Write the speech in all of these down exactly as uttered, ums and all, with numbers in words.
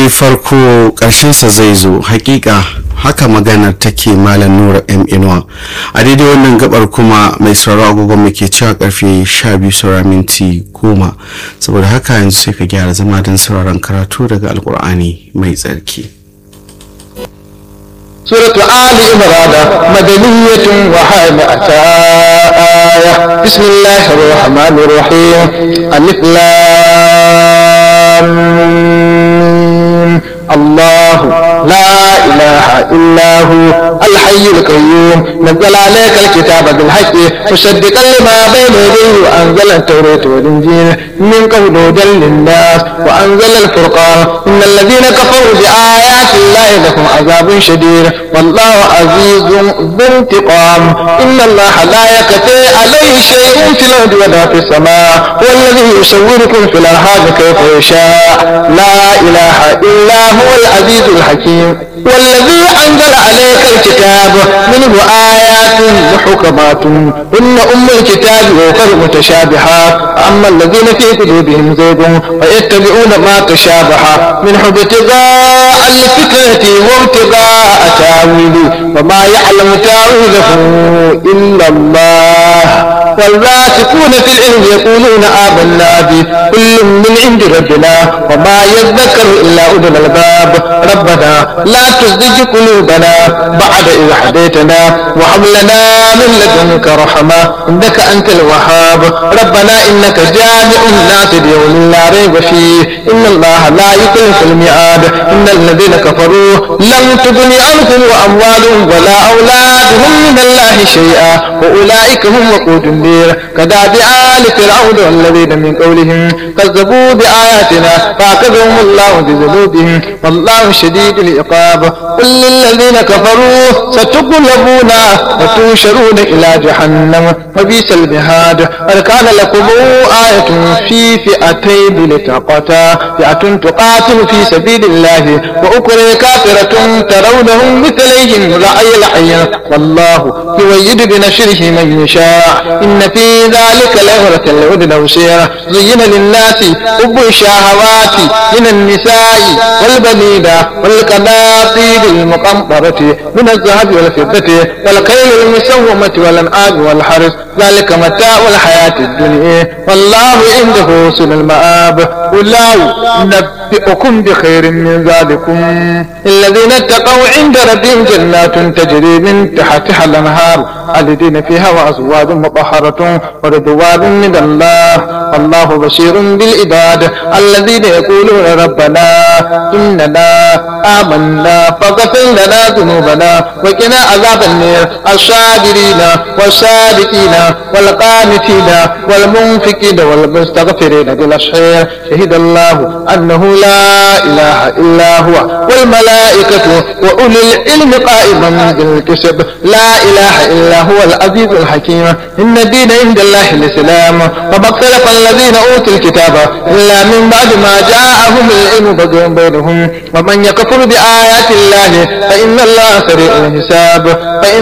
ce farko ƙarshensa zai zo, hakika haka maganar take Malam Nura M Inuwa. A daidai wannan gabar kuma mai sauraro agogon muke cewa karfe sha biyu saura minti goma, saboda haka yanzu sai ka gyara zama don sauraron karatu daga Alkur'ani mai tsarki. سورة آل عمران مدنية وحامئة آية. بسم الله الرحمن الرحيم. ألف لام الله لا إله إلا هو الحي القيوم نزل عليك الكتاب بالحق مصدقا لما بين يديه وأنزل التوراة والإنجيل من قبل هدى للناس وأنزل الفرقان إن الذين كفروا بآيات الله لهم عذاب شديد والله عزيز ذو انتقام. إن الله لا يخفى عليه شيء في الأرض ولا في السماء والذي يصوركم في الأرحام كيف يشاء لا إله إلا هو العزيز الحكيم. والذي أنزل عليك الكتاب منه آيات محكمات إن أم الكتاب وأخر متشابهات أما الذين في قلوبهم زيغ فيتبعون ما تشابه منه ابتغاء الفتنة وابتغاء تاويله وما يعلم تاويله إلا الله. والراسخون في العلم يقولون آمنا به كل من عند ربنا وما يذكر إلا أولو الألباب. ربنا لا تزغ قلوبنا بعد إذ هديتنا وهب لنا من لدنك رحمة إنك أنت الوهاب. ربنا إنك جامع الناس ليوم لا ريب فيه إن الله لا يخلف الميعاد. إن الذين كفروا لن تغني عنهم وأموالهم ولا أولادهم من الله شيئا وأولئك هم وقود النير كداب آل فرعون والذين من قولهم كذبوا بآياتنا فأخذهم الله بذنوبهم والله شديد العقاب. قل للذين كفروا ستغلبون وتحشرون إلى جهنم وبئس المهاد. هل كان لكم آية في فئتين التقتا فئة تقاتل في سبيل الله وأخرى كافرة ترونهم مثليهم رأي العين والله يؤيد بنصره من يشاء إن في ذلك لعبرة لأولي الأبصار. زين للناس حب الشهوات من النساء والبنين والقناطير المقنطرة من الذهب والفضة والخيل المسومة والأنعام والحرث ذلك متاع الحياة الدنيا والله عنده حسن المآب. قل أنبئكم بخير من ذلكم الذين اتقوا عند ربهم جنات تجري من تحتها الأنهار خالدين فيها وأزواج مطهرة ورضوان من الله والله بشير بالعباد الذين يقولون ربنا إننا آمنا فاغفر لنا ذنوبنا وقنا عذاب النار. الصابرين والصادقين والقانتين والمنفقين والمستغفرين بالأسحار شهد الله أنه لا إله إلا هو والملائكة وأولي العلم قائما بالقسط لا إله إلا هو العزيز الحكيم. إن الدين عند الله الإسلام وما اختلف الذين أوتوا الكتاب إلا من بعد ما جاءهم العلم بغيا بينهم ومن يكفر بآيات الله فإن الله سريع الحساب. فإن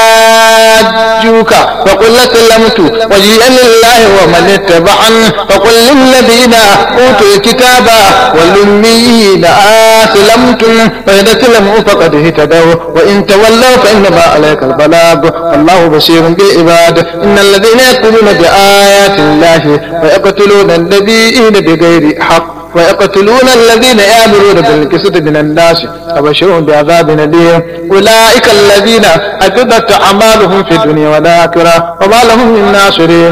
حاجوك فقل أسلمت وجهي لله ومن اتبعني فقل للذين أوتوا الكتاب والأميين أسلمتم فإن أسلموا فقد اهتدوا وإن تولوا فإنما عليك البلاغ والله بشير بالعباد. إن الذين يكفرون بآيات الله ويقتلون النبيين بغير حق ويقتلون الذين يأمرون بالقسط من الناس فبشرهم بعذاب أليم. أولئك الذين حبطت أعمالهم في الدنيا والآخرة وما لهم من ناصرين.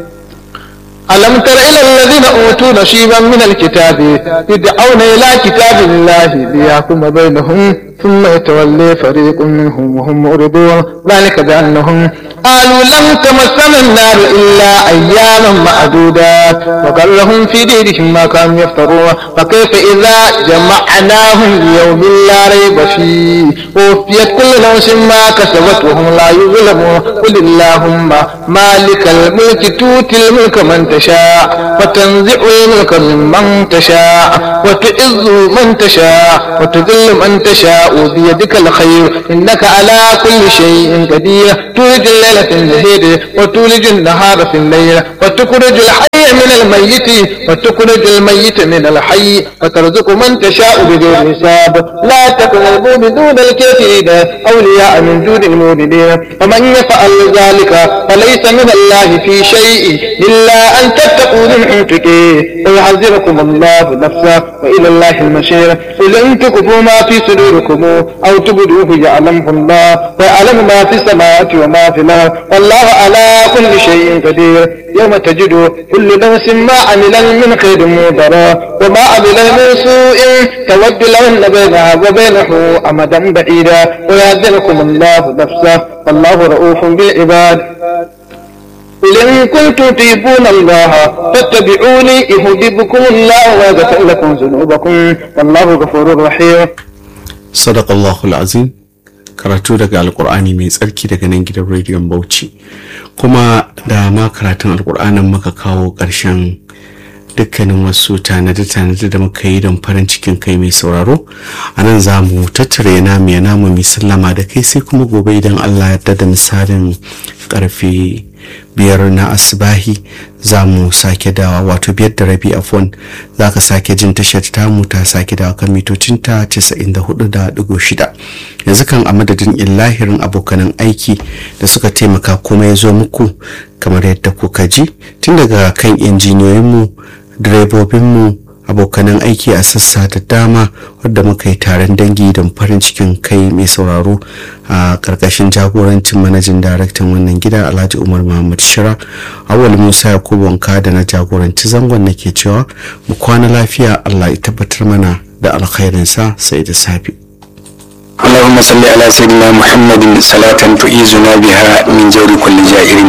ألم تر إلى الذين أوتوا نصيبا من الكتاب يدعون إلى كتاب الله ليحكم بينهم ثم يتولي فريق منهم وهم معرضون ذلك بأنهم قالوا لن تمسنا النار إلا أياما معدودات وغرهم في دينهم ما كانوا يفترون فكيف إذا جمعناهم ليوم لا ريب فيه ووفيت كل نفس ما كسبت وهم لا يظلمون. قل اللهم مالك الملك تؤتي الملك من تشاء وتنزع الملك ممن تشاء وتعز من تشاء وتذل من تشاء بيدك الخير إنك على كل شيء قدير تولج الليل في النهار وتولج النهار في الليل وتخرج الحي من الميت وتخرج الميت من الحي وترزق من تشاء بدون حساب لا تقربوا بدون الكافرين أولياء من دون المؤمنين ومن يفعل ذلك فليس من الله في شيء إلا أن تتقوا من تقيه ويحذركم الله نفسه وإلى الله المشير قل إن تخفوا ما في صدوركم أو تبدوه يعلمه الله ويعلم ما في السماوات وما في الأرض والله على كل شيء قدير يوم تجد كل نفس ما عمل من خير مضرا وما عمل من سوء تود لو أن بينها وبينه أمدا بعيدا ويحذركم الله نفسه والله رؤوف بالعباد قل إن كنتم تحبون الله فاتبعوني يحببكم الله ويغفر لكم ذنوبكم والله غفور رحيم. صدق الله العظيم. karatu daga alkur'ani mai tsarki daga nan gidan rediyon Bauchi, kuma da ma karatun alkur'anin muka kawo ƙarshen dukkanin wasu tanade-tanade da muka yi don farin cikin kai mai sauraro. A nan za mu tattara yana mai namu mai sallama da kai, sai kuma gobe idan Allah ya da misalin karfe biyar na asibahi za mu sake dawa, wato biyar da rabi afon za ka sake jin tashar tamu ta sake dawa kan mitocinta casa'in da hudu da digo shida. Yanzu kan a madadin illahirin abokanan aiki da suka taimaka kuma ya zo muku kamar yadda kuka ji, tun daga kan injiniyoyinmu, direbobinmu, abokanan aiki a sassa da dama wadda muka yi taron dangi don farin cikin kai mai sauraro a karkashin jagorancin manajin daraktan wannan gida Alhaji Umar Muhammad Shira. Awal Musa Yakubu Wanka da na jagoranci zangon nake cewa mu kwana lafiya, Allah ya tabbatar mana da alkhairinsa, sai da safi. اللهم صل على سيدنا محمد صلاة تعيذنا بها من جور كل جائر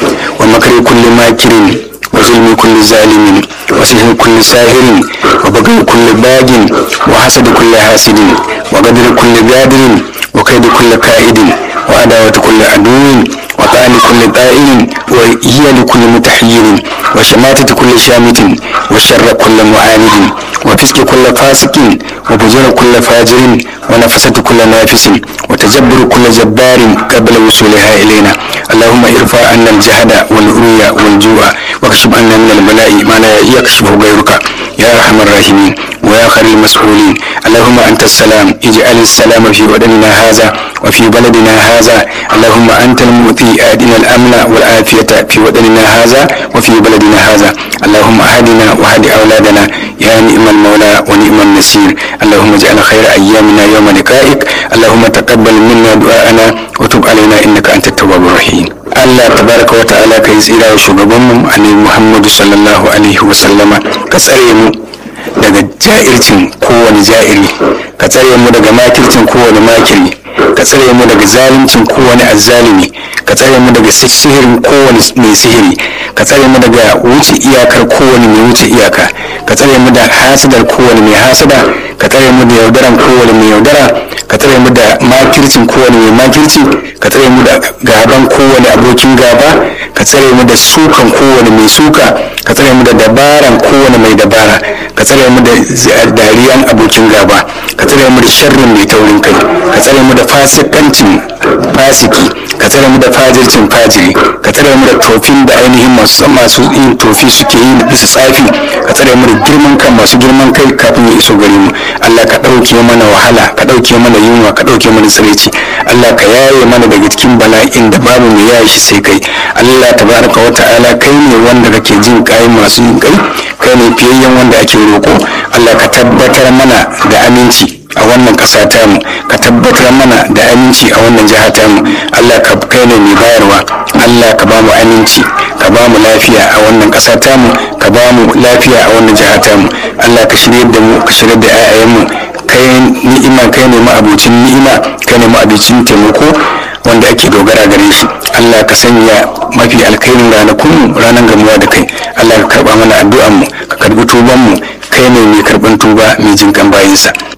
ومكر كل ماكر وظلم كل ظالم وسحر كل ساهر وبغي كل باغ وحسد كل حاسد وقدر كل قادر وكيد كل كائد وعداوة كل عدو وطعن كل طائل وهي لكل متحير وشماتة كل شامت وشر كل معاند وفسق كل فاسق وفجر كل فاجر ونفسة كل نافس وتجبر كل جبار قبل وصولها إلينا. اللهم ارفع عنا الجهد والعري والجوع واكشف عنا من البلاء ما لا يكشفه غيرك يا أرحم الراحمين ويا خير المسؤولين. اللهم أنت السلام، اجعل السلام في وطننا هذا وفي بلدنا هذا. اللهم أنت المؤتي، آتنا الأمن والعافية في وطننا هذا وفي بلدنا هذا. اللهم أهدنا وهد أولادنا يا نعم المولى ونعم النصير. اللهم اجعل خير أيامنا يوم لقائك. اللهم تقبل منا دعاءنا وتب علينا إنك أنت التواب الرحيم. Allah tabaraka wa ta'ala kai tsira wa shugabanmu annabi Muhammadu sallallahu alaihi wa sallama, ka tsare mu daga ja'ircin kowane ja'iri, ka tsare mu daga makircin kowane makiri, ka tsare mu daga zaluncin kowane azzalimi, ka tsare mu daga sihirin kowane mai sihiri, ka tsare mu daga wuce iyakar kowane mai wuce iyaka, ka tsare mu da hasadar kowane mai hasada, ka tsare mu da yaudaran kowane mai yaudara, ka tsare mu da makircin kowane mai makirci, ka tsare mu da gaban kowane abokin gaba, ka tsare mu da sukan kowane mai suka, ka tsare mu da dabaran kowane mai dabara, ka tsare mu da dariyan abokin gaba, ka tsare mu da sharrin mai taurin kai, ka tsare mu da fasikancin fasiki, ka tsare mu da fajircin fajiri, ka tsare mu da tofin da ainihin masu masu yin tofi suke yi bisa tsafi, ka tsare mu da girman kan masu girman kai kafin ya iso gare mu. Allah ka ɗauke mana wahala, ka ɗauke mana yunwa, ka ɗauke mana tsiraici. Allah ka yaye mana daga cikin bala'in da babu mai yaye shi sai kai. Allah tabaraka wa ta'ala kai ne wanda kake jin kai masu yin kai, kai ne fiyayyen wanda ake roko. Allah ka tabbatar mana da aminci a wannan ƙasa tamu, ka tabbatar mana da aminci a wannan jiha tamu. Allah ka kai ne mai bayarwa. Allah ka ba mu aminci, ka ba mu lafiya a wannan ƙasa tamu, ka ba mu lafiya a wannan jiha tamu. Allah ka shirye da mu, ka shirye da 'ya'yanmu. Kai ni'ima, kai ne ma'abucin ni'ima, kai ne ma'abucin taimako wanda ake dogara gare shi. Allah ka sanya mafi alkhairin ranakun ranar gamuwa da kai. Allah ka karba mana addu'an mu, ka karbi tuban mu, kai ne mai karban tuba, mai jin kan bayinsa.